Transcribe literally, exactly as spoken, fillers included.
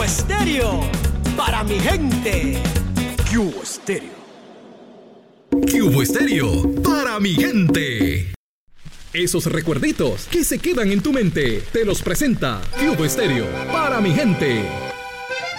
Estéreo, para mi gente. Cubo Estéreo. Cubo Estéreo, para mi gente. Esos recuerditos que se quedan en tu mente, te los presenta Cubo Estéreo, para mi gente.